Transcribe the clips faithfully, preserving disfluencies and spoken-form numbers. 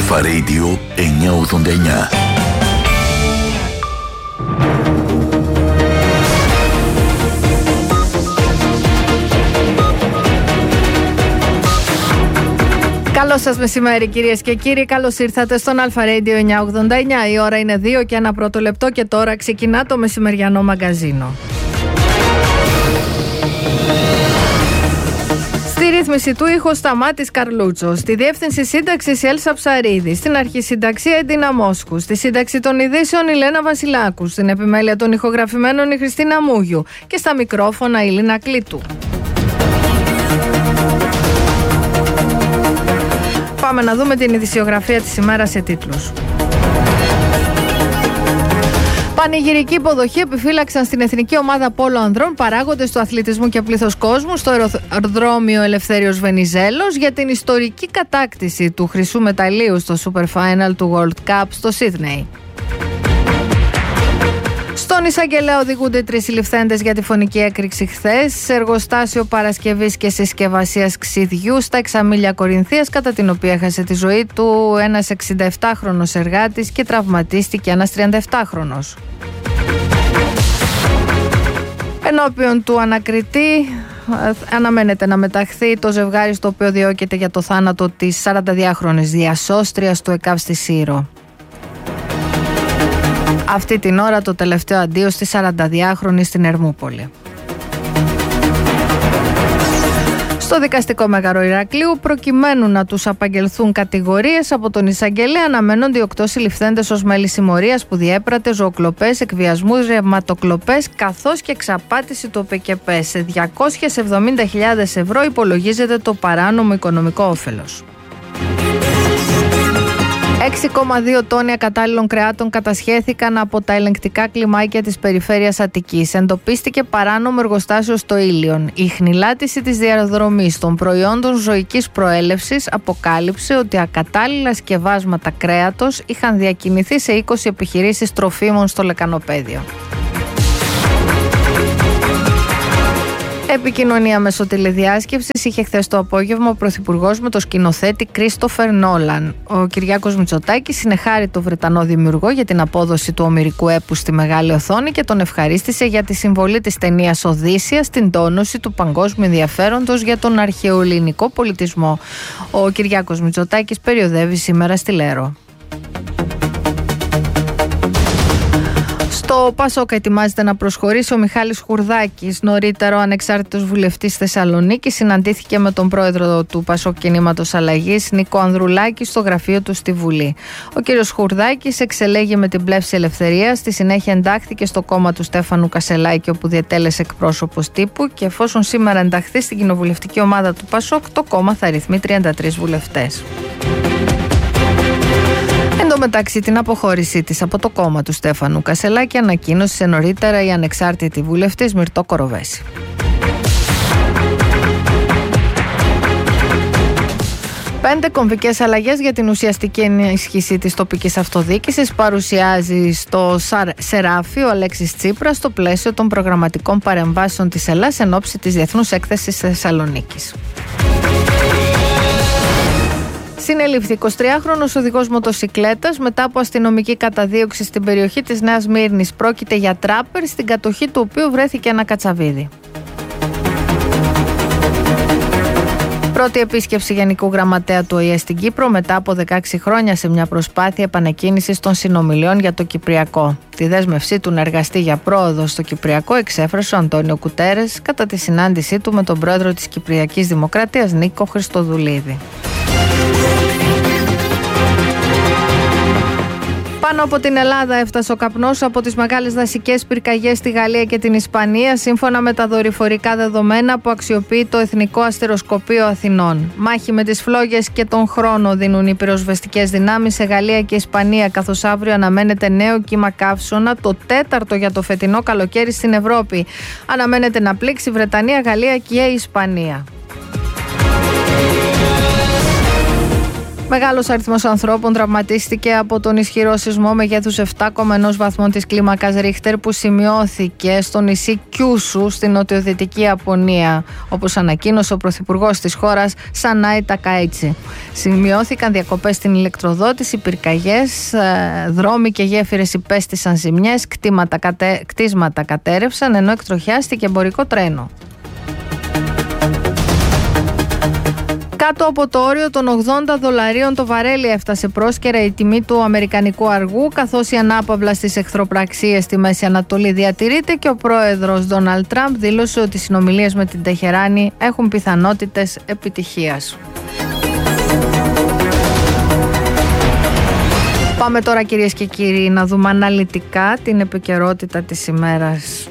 Αλφα Radio εννιακόσια ογδόντα εννιά. Καλό σας μεσημέρι κυρίες και κύριοι, καλώς ήρθατε στον Αλφα Radio εννιακόσια ογδόντα εννιά. Η ώρα είναι δύο και ένα πρώτο λεπτό και τώρα ξεκινά το μεσημεριανό μαγκαζίνο. Στη ρύθμιση του ήχος Σταμάτης Καρλούτσος, στη διεύθυνση σύνταξης η Έλσα Ψαρίδη, στην αρχισυνταξία Εντίνα Μόσκου, στη σύνταξη των ειδήσεων η Λένα Βασιλάκου, στην επιμέλεια των ηχογραφημένων η Χριστίνα Μούγιου και στα μικρόφωνα η Λίνα Κλήτου. Πάμε να δούμε την ειδησιογραφία της ημέρας σε τίτλους. Πανηγυρική υποδοχή επιφύλαξαν στην Εθνική Ομάδα Πόλο Ανδρών παράγοντες του αθλητισμού και πλήθος κόσμου στο αεροδρόμιο Ελευθέριος Βενιζέλος για την ιστορική κατάκτηση του χρυσού μεταλλίου στο Super Final του World Cup στο Σίδνεϊ. Στον εισαγγελέα οδηγούνται τρεις συλληφθέντες για τη φωνική έκρηξη χθες σε εργοστάσιο παρασκευής και συσκευασίας ξυδιού στα Εξαμήλια Κορινθίας, κατά την οποία έχασε τη ζωή του ένας εξηνταεπτάχρονος εργάτης και τραυματίστηκε ένας τριανταεπτάχρονος. Ενώπιον του ανακριτή αναμένεται να μεταχθεί το ζευγάρι στο οποίο διώκεται για το θάνατο της σαρανταδυάχρονης διασώστριας του ΕΚΑΒ στη Σύρο. Αυτή την ώρα το τελευταίο αντίο στη σαρανταδυάχρονη στην Ερμούπολη. Στο δικαστικό μέγαρο Ηρακλείου, προκειμένου να τους απαγγελθούν κατηγορίες από τον εισαγγελέα, αναμένονται οι οκτώ συλληφθέντες ως μέλη συμμορίας που διέπρατε ζωοκλοπές, εκβιασμούς, ρευματοκλοπές καθώς και εξαπάτηση του ΟΠΕΚΕΠ. Σε διακόσιες εβδομήντα χιλιάδες ευρώ υπολογίζεται το παράνομο οικονομικό όφελος. έξι κόμμα δύο τόνοι ακατάλληλων κρεάτων κατασχέθηκαν από τα ελεγκτικά κλιμάκια της περιφέρειας Αττικής. Εντοπίστηκε παράνομο εργοστάσιο στο Ήλιον. Η χνηλάτιση της διαδρομής των προϊόντων ζωικής προέλευσης αποκάλυψε ότι ακατάλληλα σκευάσματα κρέατος είχαν διακινηθεί σε είκοσι επιχειρήσεις τροφίμων στο Λεκανοπαίδιο. Επικοινωνία μέσω τηλεδιάσκεψης είχε χθες το απόγευμα ο Πρωθυπουργός με τον σκηνοθέτη Κρίστοφερ Νόλαν. Ο Κυριάκος Μητσοτάκης συνεχάρη τον Βρετανό δημιουργό για την απόδοση του ομηρικού έπου στη μεγάλη οθόνη και τον ευχαρίστησε για τη συμβολή της ταινίας Οδύσσια στην τόνωση του παγκόσμιου ενδιαφέροντος για τον αρχαιοελληνικό πολιτισμό. Ο Κυριάκος Μητσοτάκης περιοδεύει σήμερα στη Λέρο. Το ΠΑΣΟΚ ετοιμάζεται να προσχωρήσει ο Μιχάλης Χουρδάκης. Νωρίτερα ο ανεξάρτητος βουλευτής Θεσσαλονίκης συναντήθηκε με τον πρόεδρο του ΠΑΣΟΚ Κινήματος Αλλαγής, Νίκο Ανδρουλάκη, στο γραφείο του στη Βουλή. Ο κύριος Χουρδάκης εξελέγει με την Πλεύση Ελευθερίας, στη συνέχεια εντάχθηκε στο κόμμα του Στέφανου Κασελάκη, όπου διετέλεσε εκπρόσωπος τύπου, και εφόσον σήμερα ενταχθεί στην κοινοβουλευτική ομάδα του ΠΑΣΟΚ, το κόμμα θα αριθμεί τριάντα τρεις βουλευτές. Εν τω μεταξύ, την αποχώρησή της από το κόμμα του Στέφανου Κασελάκη ανακοίνωσε νωρίτερα η ανεξάρτητη βουλευτής Μυρτώ Κοροβέση. Πέντε κομβικές αλλαγές για την ουσιαστική ενίσχυση της τοπικής αυτοδιοίκησης παρουσιάζει στο Σεράφι ο Αλέξης Τσίπρας στο πλαίσιο των προγραμματικών παρεμβάσεων της Ελλάδας εν ώψη της Διεθνούς Έκθεσης Θεσσαλονίκης. Συνελήφθη εικοσιτριάχρονος οδηγός μοτοσικλέτας μετά από αστυνομική καταδίωξη στην περιοχή της Νέας Σμύρνης. Πρόκειται για τράπερ, στην κατοχή του οποίου βρέθηκε ένα κατσαβίδι. Πρώτη επίσκεψη Γενικού Γραμματέα του ΟΗΕ στην Κύπρο μετά από δεκαέξι χρόνια σε μια προσπάθεια επανεκκίνησης των συνομιλιών για το Κυπριακό. Τη δέσμευσή του να εργαστεί για πρόοδο στο Κυπριακό εξέφρασε ο Αντώνιο Κουτέρες κατά τη συνάντησή του με τον πρόεδρο της Κυπριακής Δημοκρατίας Νίκο Χριστοδουλίδη. Πάνω από την Ελλάδα έφτασε ο καπνός από τις μεγάλες δασικές πυρκαγιές στη Γαλλία και την Ισπανία, σύμφωνα με τα δορυφορικά δεδομένα που αξιοποιεί το Εθνικό Αστεροσκοπείο Αθηνών. Μάχη με τις φλόγες και τον χρόνο δίνουν οι πυροσβεστικές δυνάμεις σε Γαλλία και Ισπανία, καθώς αύριο αναμένεται νέο κύμα καύσωνα, το τέταρτο για το φετινό καλοκαίρι στην Ευρώπη. Αναμένεται να πλήξει Βρετανία, Γαλλία και η Ισπανία. Μεγάλος αριθμός ανθρώπων τραυματίστηκε από τον ισχυρό σεισμό μεγέθους επτά κόμμα ένα βαθμών της κλίμακας Ρίχτερ που σημειώθηκε στο νησί Κιούσου στην νοτιοδυτική Ιαπωνία, όπως ανακοίνωσε ο πρωθυπουργός της χώρας Σανάι Τακάιτσι. Σημειώθηκαν διακοπές στην ηλεκτροδότηση, πυρκαγιές, δρόμοι και γέφυρες υπέστησαν ζημιές, κτήματα, κατε... κτίσματα κατέρευσαν, ενώ εκτροχιάστηκε εμπορικό τρένο. Κάτω από το όριο των ογδόντα δολαρίων το βαρέλι έφτασε πρόσκαιρα η τιμή του αμερικανικού αργού, καθώς η ανάπαυλα στις εχθροπραξίες στη Μέση Ανατολή διατηρείται και ο πρόεδρος Ντόναλντ Τραμπ δήλωσε ότι οι συνομιλίες με την Τεχεράνη έχουν πιθανότητες επιτυχίας. Πάμε τώρα, κυρίες και κύριοι, να δούμε αναλυτικά την επικαιρότητα της ημέρας.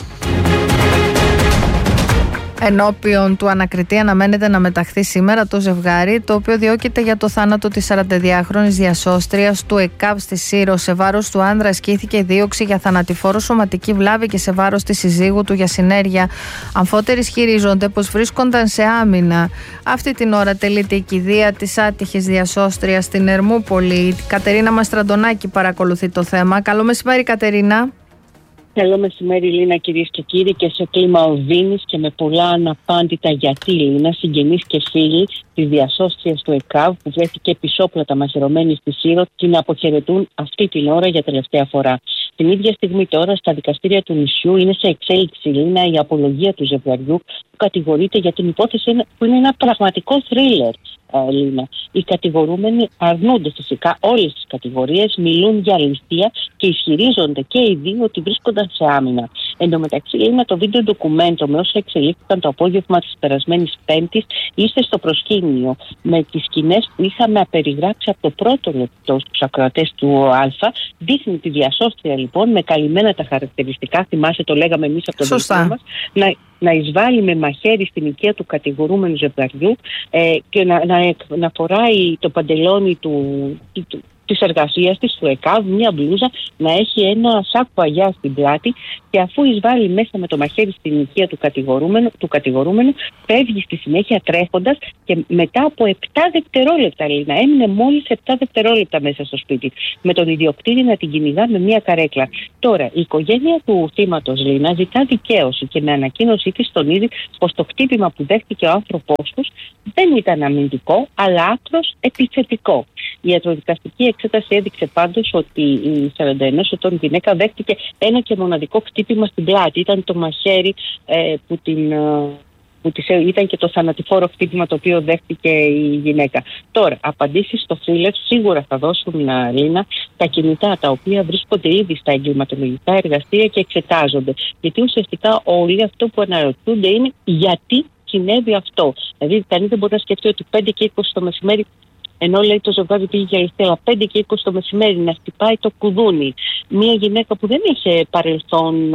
Ενώπιον του ανακριτή αναμένεται να μεταχθεί σήμερα το ζευγάρι, το οποίο διώκεται για το θάνατο της σαρανταδυάχρονης διασώστριας του ΕΚΑΒ στη Σύρο. Σε βάρος του άνδρα ασκήθηκε δίωξη για θανατηφόρο σωματική βλάβη και σε βάρος της συζύγου του για συνέργεια. Αμφότεροι ισχυρίζονται πως βρίσκονταν σε άμυνα. Αυτή την ώρα τελείται η κηδεία της άτυχης διασώστριας στην Ερμούπολη. Η Κατερίνα Μαστραντονάκη παρακολουθεί το θέμα. Καλό μεσημέρι, Κατερίνα. Καλό μεσημέρι, Λίνα, κυρίες και κύριοι, και σε κλίμα οδύνης και με πολλά αναπάντητα γιατί, Λίνα, συγγενείς και φίλοι της διασώστριας του ΕΚΑΒ που βρέθηκε πισόπλατα μαζερωμένη στη Σύρο την αποχαιρετούν αυτή την ώρα για τελευταία φορά. Την ίδια στιγμή τώρα στα δικαστήρια του νησιού είναι σε εξέλιξη, Λίνα, η απολογία του ζευγαριού που κατηγορείται για την υπόθεση που είναι ένα πραγματικό θρίλερ. Λίνα. Οι κατηγορούμενοι αρνούνται φυσικά όλες τις κατηγορίες, μιλούν για ληστεία και ισχυρίζονται και οι δύο ότι βρίσκονταν σε άμυνα. Εν τω μεταξύ, Λίνα, το βίντεο ντοκουμέντο με όσα εξελίχθηκαν το απόγευμα της περασμένης Πέμπτης είστε στο προσκήνιο με τις σκηνές που είχαμε περιγράψει από το πρώτο λεπτό στους ακροατές του Α. Δείχνει τη διασώστρια λοιπόν με καλυμμένα τα χαρακτηριστικά, θυμάσαι το λέγαμε εμείς από τον δικό μας, να, να εισβάλλει με μαχαίρι στην οικία του κατηγορούμενου ζευγαριού ε, και να, να, να φοράει το παντελόνι του, του, της εργασίας της, του ΕΚΑΒ, μια μπλούζα, να έχει ένα σάκο αγιά στην πλάτη και αφού εισβάλλει μέσα με το μαχαίρι στην οικία του κατηγορούμενου, του κατηγορούμενου φεύγει στη συνέχεια τρέχοντας και μετά από επτά δευτερόλεπτα, Λίνα, έμεινε μόλις επτά δευτερόλεπτα μέσα στο σπίτι, με τον ιδιοκτήτη να την κυνηγά με μια καρέκλα. Τώρα, η οικογένεια του θύματος, Λίνα, ζητά δικαίωση και με ανακοίνωσή της τονίζει πως το χτύπημα που δέχτηκε ο άνθρωπός τους δεν ήταν αμυντικό, αλλά άκρος επιθετικό. Η ιατροδικαστική εξέταση έδειξε πάντως ότι η σαράντα ενός ετών γυναίκα δέχτηκε ένα και μοναδικό χτύπημα στην πλάτη. Ήταν το μαχαίρι ε, που την... Ε, που της, ήταν και το θανατηφόρο χτύπημα το οποίο δέχτηκε η γυναίκα. Τώρα, απαντήσεις στο θρίλερ σίγουρα θα δώσουν, Λίνα, τα κινητά τα οποία βρίσκονται ήδη στα εγκληματολογικά εργαστήρια και εξετάζονται. Γιατί ουσιαστικά όλοι αυτό που αναρωτούνται είναι γιατί συνέβη αυτό. Δηλαδή, κανείς δεν μπορεί να σκεφτεί ότι πέντε και είκοσι το μεσημέρι, ενώ λέει το ζευγάρι πήγε για ληστεία, πέντε και είκοσι το μεσημέρι να χτυπάει το κουδούνι. Μια γυναίκα που δεν είχε παρελθόν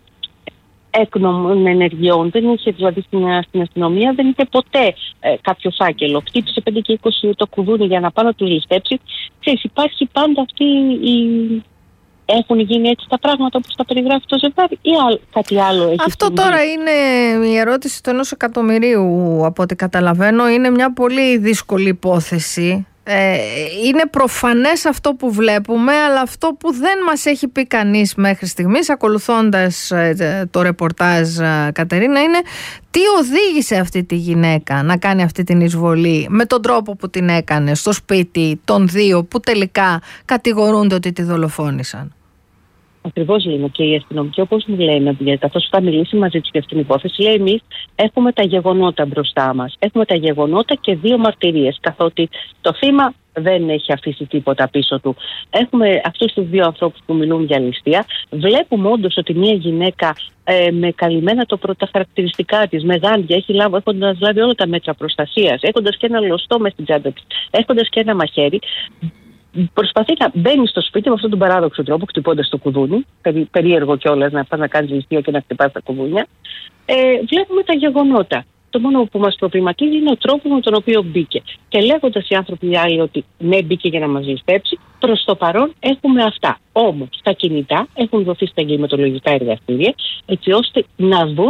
έκνομων ενεργειών, δεν είχε δηλαδή στην, στην αστυνομία, δεν είχε ποτέ ε, κάποιο φάκελο. Χτύπησε πέντε και είκοσι το κουδούνι για να πάει να του ληστέψει. Ξέρεις, υπάρχει πάντα αυτή η... Έχουν γίνει έτσι τα πράγματα όπως τα περιγράφει το ζευγάρι ή άλλο, κάτι άλλο έχει Αυτό συμβεί? Τώρα είναι η ερώτηση του ενός εκατομμυρίου από ό,τι καταλαβαίνω. Είναι μια πολύ δύσκολη υπόθεση. Ε, είναι προφανές αυτό που βλέπουμε, αλλά αυτό που δεν μας έχει πει κανείς μέχρι στιγμής, ακολουθώντας ε, το ρεπορτάζ, ε, Κατερίνα, είναι τι οδήγησε αυτή τη γυναίκα να κάνει αυτή την εισβολή με τον τρόπο που την έκανε στο σπίτι των δύο που τελικά κατηγορούνται ότι τη δολοφόνησαν. Ακριβώς, Λίνο, και οι αστυνομικοί, όπως μου λένε, καθώς θα μιλήσει μαζί τους για αυτήν την υπόθεση, λέει εμείς έχουμε τα γεγονότα μπροστά μας. Έχουμε τα γεγονότα και δύο μαρτυρίες, καθότι το θύμα δεν έχει αφήσει τίποτα πίσω του. Έχουμε αυτούς τους δύο ανθρώπους που μιλούν για ληστεία. Βλέπουμε όντως ότι μια γυναίκα ε, με καλυμμένα το πρώτα χαρακτηριστικά της, με γάντια, έχει λάβει, έχοντας λάβει όλα τα μέτρα προστασίας, έχοντας και ένα λωστό μες στην τσάντα της, έχοντας και ένα μαχαίρι, προσπαθεί να μπαίνει στο σπίτι με αυτόν τον παράδοξο τρόπο, χτυπώντας το κουδούνι. Περί, περίεργο κιόλας να πας να κάνεις ληστεία και να χτυπάς τα κουδούνια. Ε, βλέπουμε τα γεγονότα. Το μόνο που μας προβληματίζει είναι ο τρόπος με τον οποίο μπήκε. Και λέγοντας οι άνθρωποι οι άλλοι ότι ναι, μπήκε για να μας ληστέψει, προς το παρόν έχουμε αυτά. Όμως τα κινητά έχουν δοθεί στα εγκληματολογικά εργαστήρια, έτσι ώστε να δουν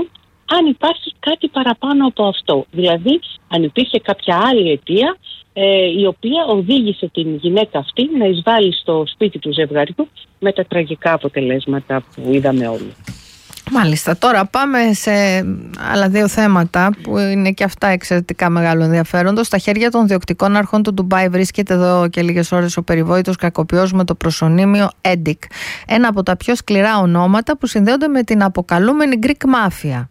αν υπάρχει κάτι παραπάνω από αυτό. Δηλαδή, αν υπήρχε κάποια άλλη αιτία ε, η οποία οδήγησε την γυναίκα αυτή να εισβάλλει στο σπίτι του ζευγαριού με τα τραγικά αποτελέσματα που είδαμε όλοι. Μάλιστα. Τώρα πάμε σε άλλα δύο θέματα που είναι και αυτά εξαιρετικά μεγάλο ενδιαφέροντος. Στα χέρια των διοκτικών αρχών του Ντουμπάι βρίσκεται εδώ και λίγες ώρες ο περιβόητος κακοποιός με το προσωνύμιο Έντικ. Ένα από τα πιο σκληρά ονόματα που συνδέονται με την αποκαλούμενη Greek Mafia.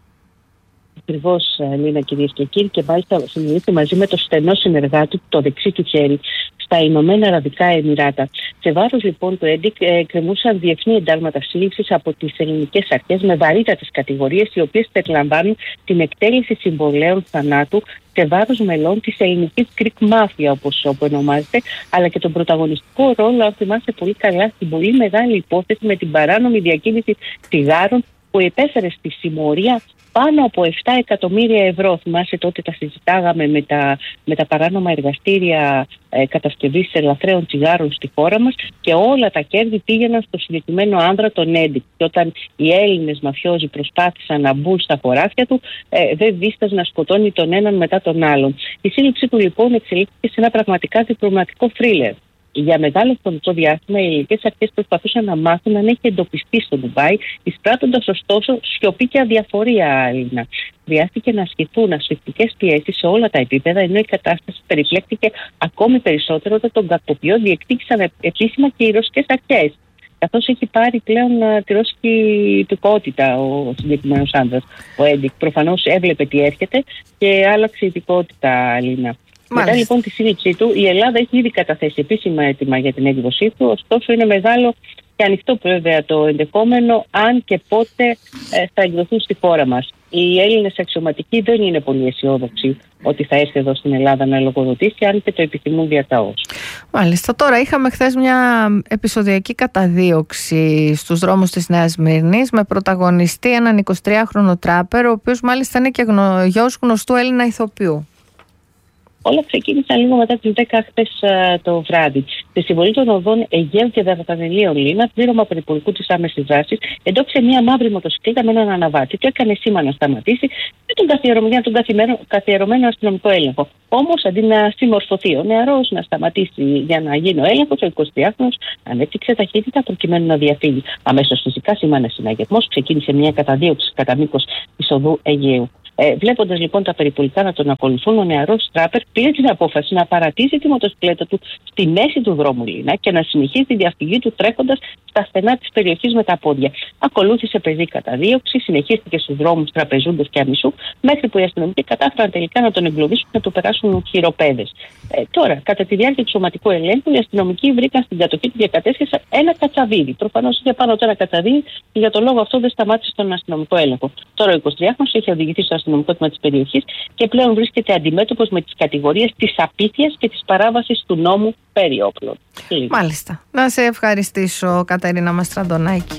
Ακριβώς, Λίνα, κυρίες και κύριοι, και μάλιστα συνειδητοποιείται μαζί με το στενό συνεργάτη, το δεξί του χέρι, στα Ηνωμένα Αραβικά Εμιράτα. Σε βάρος λοιπόν του Έντικ ε, κρεμούσαν διεθνή εντάλματα σύλληψης από τις ελληνικές αρχές με βαρύτατες κατηγορίες, οι οποίες περιλαμβάνουν την εκτέλεση συμβολέων θανάτου σε βάρος μελών της ελληνικής Greek Mafia, όπως ονομάζεται, αλλά και τον πρωταγωνιστικό ρόλο, αν θυμάστε πολύ καλά, στην πολύ μεγάλη υπόθεση με την παράνομη διακίνηση τσιγάρων που επέφερε στη συμμορία πάνω από επτά εκατομμύρια ευρώ. Θυμάσαι, τότε τα συζητάγαμε με τα, με τα παράνομα εργαστήρια ε, κατασκευής ελαφραίων τσιγάρων στη χώρα μας, και όλα τα κέρδη πήγαιναν στο συγκεκριμένο άνδρα τον Έντικ. Και όταν οι Έλληνες μαφιόζοι προσπάθησαν να μπουν στα χωράφια του, ε, δεν δίσταζε να σκοτώνει τον έναν μετά τον άλλον. Η σύλληψή του λοιπόν εξελίχθηκε σε ένα πραγματικά διπλωματικό θρίλερ. Για μεγάλο χρονικό διάστημα, οι ελληνικές αρχές προσπαθούσαν να μάθουν αν έχει εντοπιστεί στο Ντουμπάι, εισπράττοντας ωστόσο σιωπή και αδιαφορία, Έλληνα. Χρειάστηκε να ασκηθούν ασφυκτικές πιέσεις σε όλα τα επίπεδα, ενώ η κατάσταση περιπλέκτηκε ακόμη περισσότερο όταν τον κακοποιό διεκδίκησαν επίσημα και οι ρωσικές αρχές. Καθώς έχει πάρει πλέον τη ρώσικη υπηκότητα ο συγκεκριμένος άνδρας, ο Έντικ. Προφανώς έβλεπε τι έρχεται και άλλαξε υπηκότητα, Έλληνα. Μετά λοιπόν τη σύλληψή του, η Ελλάδα έχει ήδη καταθέσει επίσημα έτοιμα για την έκδοσή του, ωστόσο είναι μεγάλο και ανοιχτό βέβαια το ενδεχόμενο αν και πότε ε, θα εκδοθούν στη χώρα μας. Οι Έλληνες αξιωματικοί δεν είναι πολύ αισιόδοξοι ότι θα έρθει εδώ στην Ελλάδα να λογοδοτήσει, αν και το επιθυμούν διαταώς. Μάλιστα. Τώρα είχαμε χθες μια επεισοδιακή καταδίωξη στους δρόμους της Νέας Σμύρνης με πρωταγωνιστή έναν εικοσιτριάχρονο τράπερ, ο οποίος μάλιστα είναι και γνω... γιος γνωστού Έλληνα ηθοποιού. Όλα ξεκίνησαν λίγο μετά τις δέκα χθες uh, το βράδυ. Στη συμβολή των οδών Αιγαίου και Δαρδανελίων, Λίνα, πλήρωμα περιπολικού της άμεσης δράσης, εντόπισε μια μαύρη μοτοσυκλέτα με έναν αναβάτη. Του έκανε σήμα να σταματήσει με τον καθιερωμένο, τον καθιερωμένο αστυνομικό έλεγχο. Όμως, αντί να συμμορφωθεί ο νεαρός να σταματήσει για να γίνει ο έλεγχος, ο εικοσιτριάχρονος ανέπτυξε ταχύτητα προκειμένου να διαφύγει. Αμέσως φυσικά σήμανε συναγερμός, ξεκίνησε μια καταδίωξη κατά μήκος της οδού Αιγαίου. Ε, Βλέποντας λοιπόν τα περιπολικά να τον ακολουθούν, ο νεαρός τράπερ πήρε την απόφαση να παρατήσει τη μοτοσυκλέτα του στη μέση του δρόμου, Λίνα, και να συνεχίσει τη διαφυγή του τρέχοντας στα στενά της περιοχής με τα πόδια. Ακολούθησε πεζή καταδίωξη, συνεχίστηκε στους δρόμους Τραπεζούντος και Αμισού, μέχρι που οι αστυνομικοί κατάφεραν τελικά να τον εγκλωβίσουν και να του περάσουν χειροπέδες. Ε, τώρα, κατά τη διάρκεια του σωματικού ελέγχου, οι αστυνομικοί βρήκαν στην κατοχή του διακατέσχεσαν ένα κατσαβίδι. Προφανώς είχε πάνω τώρα κατσαβίδι και για τον λόγο αυτό δεν σταμάτησε τον αστυνομικό έλεγχο. Τώρα ο εικοσιτριάχρονος έχει οδηγηθεί στο αστυνομικό τμήμα της περιοχής και πλέον βρίσκεται αντιμέτωπος με τις κατηγορίες της απίθειας και της παράβασης του νόμου περί όπλων. Μάλιστα. Να σε ευχαριστήσω, Κατερίνα Μαστραντονάκη.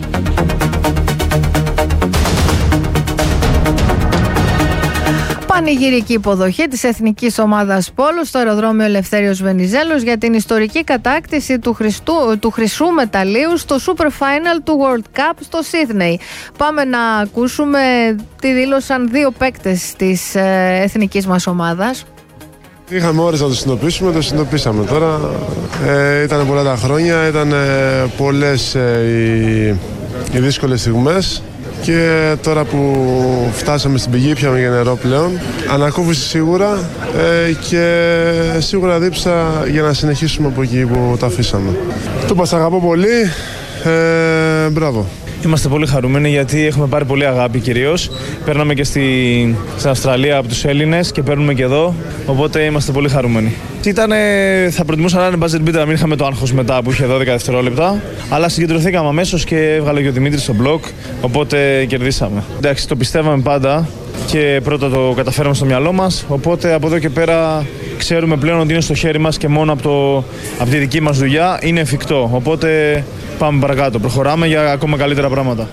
Πανηγυρική υποδοχή της Εθνικής Ομάδας Πόλο στο αεροδρόμιο Ελευθέριος Βενιζέλος για την ιστορική κατάκτηση του, Χριστού, του χρυσού μεταλλίου στο Super Final του World Cup στο Σίδνεϊ. Πάμε να ακούσουμε τι δήλωσαν δύο παίκτες της ε, εθνικής μας ομάδας. Είχαμε ώρες να το συνειδητοποιήσουμε, το συνειδητοποίησαμε τώρα. Ε, ήταν πολλά τα χρόνια, ήταν ε, πολλές ε, οι, οι δύσκολες στιγμές. Και τώρα που φτάσαμε στην πηγή, πιάμε για νερό πλέον. Ανακούφιση σίγουρα ε, και σίγουρα δίψα για να συνεχίσουμε από εκεί που τα αφήσαμε. Του πας αγαπώ πολύ, ε, μπράβο. Είμαστε πολύ χαρούμενοι γιατί έχουμε πάρει πολύ αγάπη κυρίως. Παίρναμε και στη, στην Αυστραλία από τους Έλληνες και παίρνουμε και εδώ, οπότε είμαστε πολύ χαρούμενοι. Ήτανε, θα προτιμούσα να είναι buzzer beater, να μην είχαμε το άγχος μετά που είχε δώδεκα δευτερόλεπτα. Αλλά συγκεντρωθήκαμε αμέσως και έβγαλε και ο Δημήτρης στο μπλοκ, οπότε κερδίσαμε. Εντάξει, το πιστεύαμε πάντα και πρώτα το καταφέραμε στο μυαλό μας, οπότε από εδώ και πέρα ξέρουμε πλέον ότι είναι στο χέρι μας και μόνο από, το, από τη δική μας δουλειά είναι εφικτό. Οπότε πάμε παρακάτω, προχωράμε για ακόμα καλύτερα πράγματα.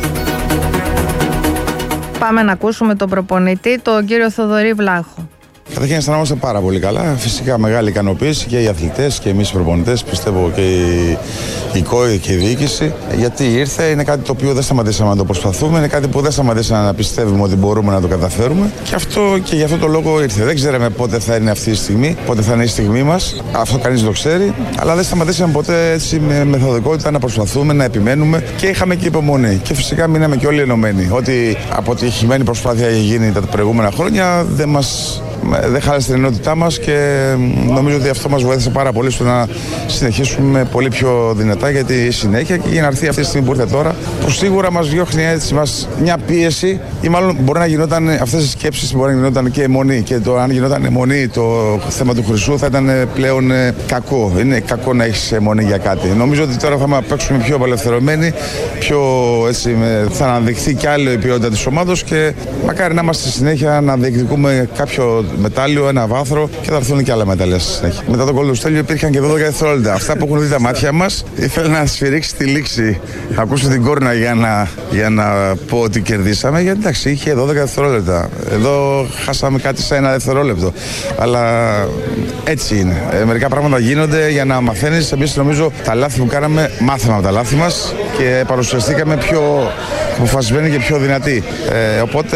Πάμε να ακούσουμε τον προπονητή, τον κύριο Θοδωρή Βλάχο. Καταρχήν αισθανόμαστε πάρα πολύ καλά. Φυσικά μεγάλη ικανοποίηση και οι αθλητές και εμείς οι προπονητές, πιστεύω και η, η ΚΟΗ και η διοίκηση. Γιατί ήρθε, είναι κάτι το οποίο δεν σταματήσαμε να το προσπαθούμε, είναι κάτι που δεν σταματήσαμε να πιστεύουμε ότι μπορούμε να το καταφέρουμε. Και αυτό και γι' αυτό το λόγο ήρθε. Δεν ξέραμε πότε θα είναι αυτή η στιγμή, πότε θα είναι η στιγμή μας. Αυτό κανείς το ξέρει. Αλλά δεν σταματήσαμε ποτέ έτσι με μεθοδικότητα να προσπαθούμε, να επιμένουμε και είχαμε και υπομονή. Και φυσικά μείναμε και όλοι ενωμένοι. Ότι αποτυχημένη προσπάθεια έχει γίνει τα προηγούμενα χρόνια δεν μας. Δεν χάλασε την ενότητά μας και νομίζω ότι αυτό μας βοήθησε πάρα πολύ στο να συνεχίσουμε πολύ πιο δυνατά για τη συνέχεια και για να έρθει αυτή τη στιγμή που ήρθε τώρα, που σίγουρα μας διώχνει έτσι μας μια πίεση ή μάλλον μπορεί να γινόταν αυτές οι σκέψεις, μπορεί να γινόταν και αιμονή και το αν γινόταν αιμονή το θέμα του Χρυσού θα ήταν πλέον κακό. Είναι κακό να έχεις αιμονή για κάτι. Νομίζω ότι τώρα θα παίξουμε πιο απελευθερωμένοι, πιο έτσι, θα αναδειχθεί κι άλλο η ποιότητα της ομάδος και μακάρι να είμαστε στη συνέχεια να διεκδικούμε κάποιο μετάλλιο, ένα βάθρο και θα έρθουν και άλλα μετάλλια στη συνέχεια. Μετά τον γκολ του Στέλιου υπήρχαν και δώδεκα δευτερόλεπτα. Αυτά που έχουν δει τα μάτια μας, ήθελα να σφυρίξει τη λήξη, να ακούσω την κόρνα για να, για να πω ότι κερδίσαμε. Γιατί εντάξει, είχε δώδεκα δευτερόλεπτα. Εδώ χάσαμε κάτι σε ένα δευτερόλεπτο. Αλλά έτσι είναι. Ε, μερικά πράγματα γίνονται για να μαθαίνεις. Εμείς νομίζω τα λάθη που κάναμε, μάθαμε από τα λάθη μας και παρουσιαστήκαμε πιο αποφασισμένοι και πιο δυνατοί. Ε, οπότε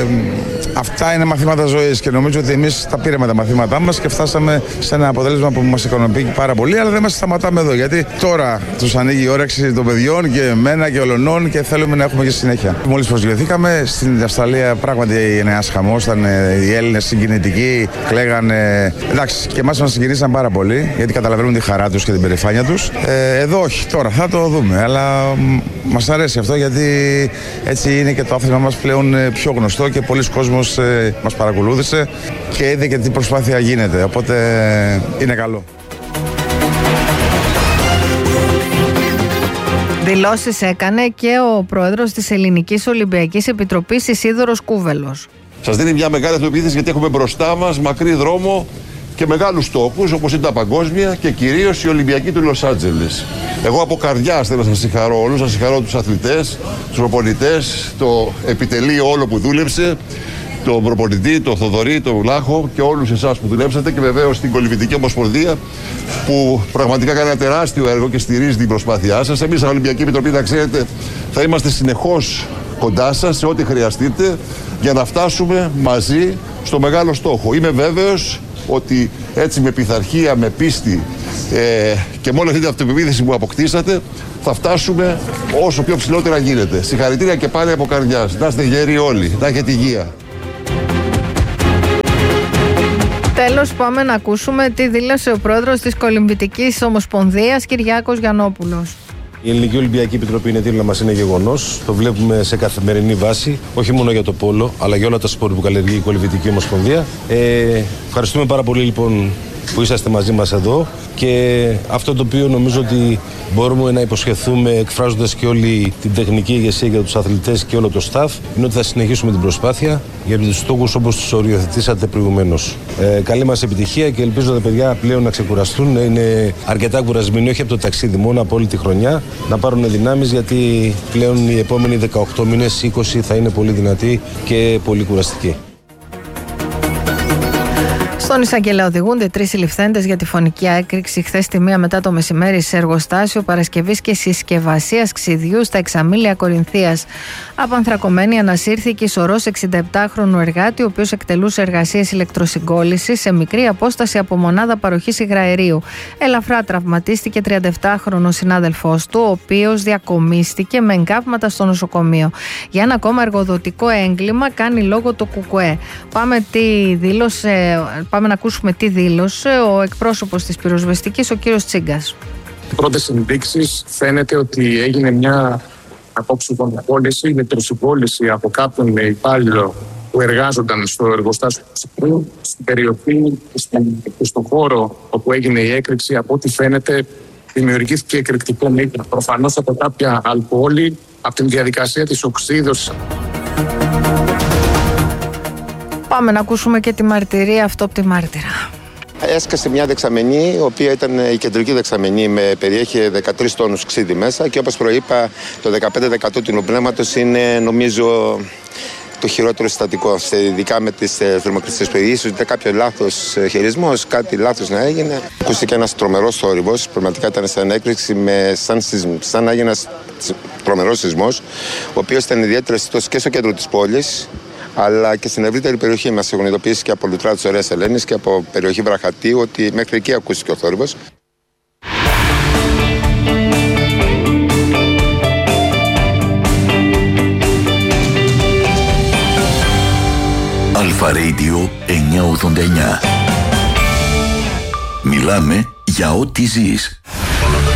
αυτά είναι μαθήματα ζωής και νομίζω ότι εμείς τα πήραμε τα μαθήματά μας και φτάσαμε σε ένα αποτέλεσμα που μας ικανοποιεί πάρα πολύ, αλλά δεν μας σταματάμε εδώ γιατί τώρα τους ανοίγει η όρεξη των παιδιών και εμένα και ολονών και θέλουμε να έχουμε και συνέχεια. Μόλις προσγειωθήκαμε στην Αυστραλία, πράγματι είναι ένας χαμός, ήταν οι Έλληνες συγκινητικοί, κλαίγανε. Εντάξει, και εμάς μας συγκινήσαν πάρα πολύ γιατί καταλαβαίνουν τη χαρά τους και την περηφάνεια τους. Ε, εδώ όχι, τώρα θα το δούμε, αλλά μας αρέσει αυτό γιατί έτσι είναι και το άθλημα μας πλέον πιο γνωστό και πολλοί κόσμος ε, μας παρακολούθησε και είδε και τι προσπάθεια γίνεται, οπότε είναι καλό. Δηλώσεις έκανε και ο πρόεδρος της Ελληνικής Ολυμπιακής Επιτροπής, Ισίδωρος Κούβελος. Σας δίνει μια μεγάλη αυτοπεποίθηση γιατί έχουμε μπροστά μας μακρύ δρόμο και μεγάλους στόχους όπως είναι τα παγκόσμια και κυρίως η Ολυμπιακή του Λος Άντζελες. Εγώ από καρδιάς θέλω να σας συγχαρώ όλους, να συγχαρώ τους αθλητές, τους προπονητές, το επιτελείο όλο που δούλεψε, τον προπονητή, τον Θοδωρή, τον Βλάχο και όλους εσάς που δουλέψατε και βεβαίως την Κολυμβητική Ομοσπονδία που πραγματικά κάνει ένα τεράστιο έργο και στηρίζει την προσπάθειά σας. Εμείς σαν Ολυμπιακή Επιτροπή, να ξέρετε, θα είμαστε συνεχώς κοντά σας σε ό,τι χρειαστείτε για να φτάσουμε μαζί στο μεγάλο στόχο. Είμαι βέβαιος ότι έτσι με πειθαρχία, με πίστη ε, και με όλη αυτή την αυτοπεποίθηση που αποκτήσατε θα φτάσουμε όσο πιο ψηλότερα γίνεται. Συγχαρητήρια και πάλι από καρδιάς. Να είστε γέροι όλοι, να έχετε υγεία. Τέλος, πάμε να ακούσουμε τι δήλωσε ο πρόεδρος της Κολυμβητικής Ομοσπονδίας, Κυριάκος Γιαννόπουλος. Η Ελληνική Ολυμπιακή Επιτροπή είναι δίπλα μας, είναι γεγονός. Το βλέπουμε σε καθημερινή βάση, όχι μόνο για το πόλο, αλλά για όλα τα σπορ που καλλιεργεί η Κολυμβητική Ομοσπονδία. Ε, ευχαριστούμε πάρα πολύ λοιπόν που είσαστε μαζί μας εδώ και αυτό το οποίο νομίζω ότι μπορούμε να υποσχεθούμε εκφράζοντας και όλη την τεχνική ηγεσία για τους αθλητές και όλο το staff είναι ότι θα συνεχίσουμε την προσπάθεια για τους στόχους όπως τους οριοθετήσατε προηγουμένως. Ε, καλή μας επιτυχία και ελπίζω τα παιδιά πλέον να ξεκουραστούν, να είναι αρκετά κουρασμένοι, όχι από το ταξίδι μόνο, από όλη τη χρονιά, να πάρουν δυνάμεις γιατί πλέον οι επόμενοι δεκαοκτώ μήνες, είκοσι θα είναι πολύ δυνατοί και πολύ κουραστικοί. Στον εισαγγελέα οδηγούνται τρεις συλληφθέντες για τη φωνική έκρηξη χθες τη μία μετά το μεσημέρι σε εργοστάσιο παρασκευής και συσκευασίας ξυδιού στα Εξαμήλια Κορινθίας. Απανθρακωμένη ανασύρθηκε η σωρός εξηνταεπτάχρονου εργάτη, ο οποίος εκτελούσε εργασίες ηλεκτροσυγκόλλησης σε μικρή απόσταση από μονάδα παροχής υγραερίου. Ελαφρά τραυματίστηκε τριανταεπτάχρονος συνάδελφός του, ο οποίος διακομίστηκε με εγκάβματα στο νοσοκομείο. Για ένα ακόμα εργοδοτικό έγκλημα κάνει λόγο το ΚΚΕ. Πάμε τι δήλωσε. Πάμε να ακούσουμε τι δήλωσε ο εκπρόσωπος της πυροσβεστικής, ο κύριος Τσίγκας. Οι πρώτες ενδείξεις φαίνεται ότι έγινε μια απόψυχοναπόληση, ηλεκτροσυγκόλληση από κάποιον υπάλληλο που εργάζονταν στο εργοστάσιο του Σικρού, στην περιοχή και στον χώρο όπου έγινε η έκρηξη. Από ό,τι φαίνεται δημιουργήθηκε εκρηκτικό μείγμα. Προφανώς από κάποια αλκοόλη, από την διαδικασία της οξύδωσης. Πάμε να ακούσουμε και τη μαρτυρία αυτόπτη μάρτυρα. Έσκασε μια δεξαμενή, η οποία ήταν η κεντρική δεξαμενή, με περιέχει δεκατρείς τόνους ξύδι μέσα και όπως προείπα το δεκαπέντε τοις εκατό του πνεύματος είναι νομίζω το χειρότερο συστατικό, ειδικά με τις θερμοκρασίες που ίσως ήταν κάποιο λάθος χειρισμός, κάτι λάθος να έγινε. Ακούστηκε ένας τρομερός θόρυβος, πραγματικά ήταν σαν έκρηξη, με, σαν, σαν να έγινε ένας τρομερός σεισμός, ο οποίος ήταν ιδιαίτερα αισθητός και στο κέντρο της πόλης, αλλά και στην ευρύτερη περιοχή. Μας έχουν ειδοποιήσει και από Λουτρά της Ωραίας Ελένης και από περιοχή Βραχατίου ότι μέχρι εκεί ακούστηκε ο θόρυβος. Αλφα Radio εννιακόσια ογδόντα εννιά. Μιλάμε για ό,τι ζεις.